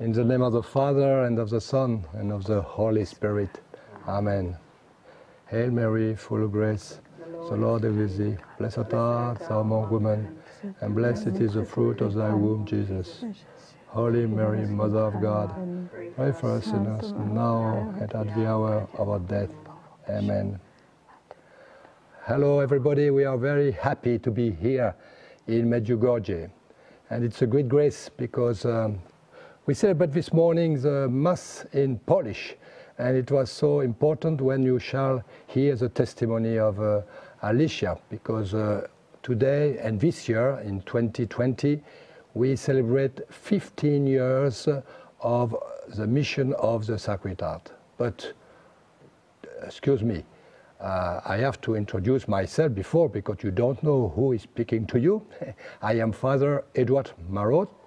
In the name of the Father, and of the Son, and of the Holy Spirit. Amen. Hail Mary, full of grace, the Lord is with thee. Blessed art thou among women, and blessed is the fruit of thy womb, Jesus. Holy Mary, Mother of God, pray for us sinners, now and at the hour of our death. Amen. Hello everybody, we are very happy to be here in Medjugorje. And it's a great grace because we celebrate this morning the Mass in Polish. And it was so important when you shall hear the testimony of Alicia, because today and this year, in 2020, we celebrate 15 years of the mission of the Sacred Heart. But, excuse me, I have to introduce myself before, because you don't know who is speaking to you. I am Father Edward Marot,